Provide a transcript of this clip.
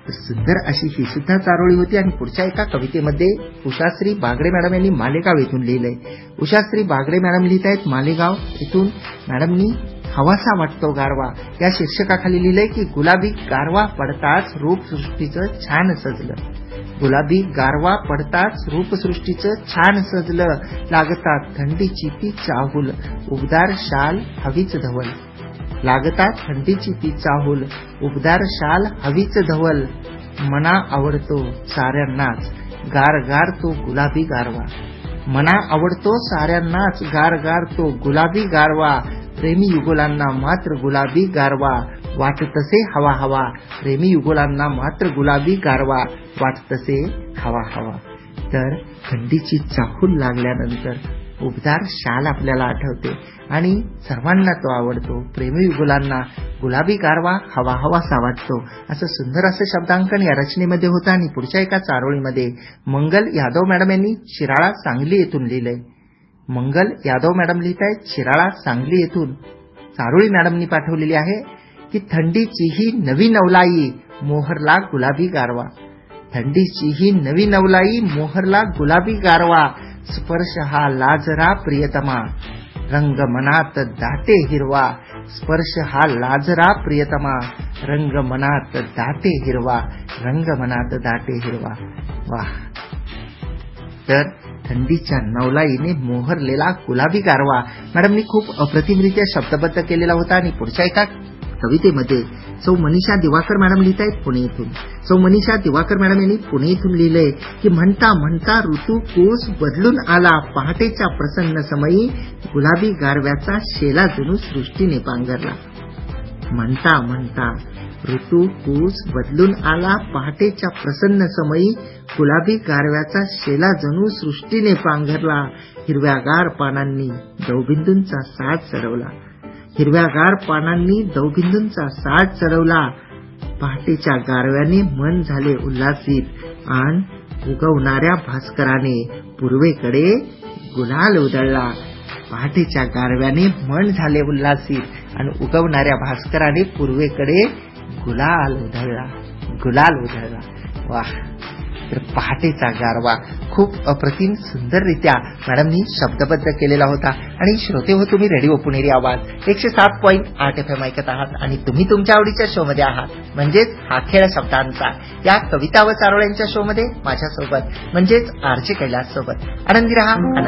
तर सुंदर अशी ही सुद्धा चारोळी होती. आणि पुढच्या एका कवितेमध्ये उषाश्री बागडे मॅडम यांनी मालेगाव येथून लिहिलंय. उषाश्री बागडे मॅडम लिहित आहेत मालेगाव येथून. मॅडमनी हवासा वाटतो गारवा या शीर्षकाखाली लिहिलंय की गुलाबी गारवा पडताच रूपसृष्टीचं छान सजलं. गुलाबी गारवा पडताच रूपसृष्टीचं छान सजलं. लागतात थंडीची ती चाहूल उबदार शाल हवीच धवल. लागतात थंडीची ती चाहूल उबदार शाल हवीच धवल. मना आवडतो साऱ्यांनाच गार गार तो गुलाबी गारवा. मना आवडतो साऱ्यांनाच गार गार तो गुलाबी गारवा. प्रेमी युगुलांना मात्र गुलाबी गारवा वाटतसे हवा हवा. प्रेमी युगुलांना मात्र गुलाबी गारवा वाटतसे हवा हवा. तर थंडीची चाहूल लागल्यानंतर उबदार शाल आपल्याला आठवते आणि सर्वांना तो आवडतो. प्रेमी युगुलांना गुलाबी गारवा हवा हवासा वाटतो. असं सुंदर असं शब्दांकन या रचनेमध्ये होतं. आणि पुढच्या एका चारोळीमध्ये मंगल यादव मॅडम यांनी शिराळा सांगली येथून लिहिलंय. मंगल यादव मॅडम लिहित आहेत शिराळा सांगली येथून. चारोळी मॅडमनी पाठवलेली आहे की थंडीची ही नवी नवलाई मोहरला गुलाबी गारवा. थंडीची ही नवी नवलाई मोहरला गुलाबी गारवा. स्पर्श हा लाजरा प्रियतमा रंग मनात दाटे हिरवा. स्पर्श हा लाजरा प्रियतमा रंग मनात दाटे हिरवा. रंग मनात दाटे हिरवा. वाह. तर थंडीच्या नवलाईने मोहरलेला गुलाबी गारवा मॅडमनी खूप अप्रतिमरित्या शब्दबद्ध केलेला होता. आणि पुढच्या एका कवितेमध्ये सौ मनीषा दिवाकर मॅडम लिहित आहेत पुणे येथून. सौ मनीषा दिवाकर मॅडम यांनी पुणे येथून लिहिलंय की म्हणता म्हणता ऋतू कोस बदलून आला. पहाटेच्या प्रसन्न समयी गुलाबी गारव्याचा शेला जणू सृष्टीने पांघरला. म्हणता म्हणता ऋतू कोस बदलून आला. पहाटेच्या प्रसन्न समयी गुलाबी गारव्याचा शेला जणू सृष्टीने पांघरला. हिरव्यागार पानांनी दवबिंदूंचा साज चढवला. हिरव्यागार पानांनी दवबिंदूंचा साज चढवला. पहाटेच्या गारव्याने मन झाले उल्हासित आणि उगवणाऱ्या भास्कराने पूर्वेकडे गुलाल उधळला. पहाटेच्या गारव्याने मन झाले उल्हासित आणि उगवणाऱ्या भास्कराने पूर्वेकडे गुलाल उधळला. गुलाल उधळला. वाह. तर पहाटेचा गारवा खूप अप्रतिम सुंदररित्या मॅडमनी शब्दबद्ध केलेला होता. आणि श्रोते हो, तुम्ही रेडिओ पुणेरी आवाज 107.8 FM ऐकत आहात आणि तुम्ही तुमच्या आवडीच्या शो मध्ये आहात म्हणजेच हा खेळ शब्दांचा. या कविता व चारोळ्यांच्या शो मध्ये माझ्यासोबत म्हणजेच आरजे कैलास सोबत आनंदी रहा.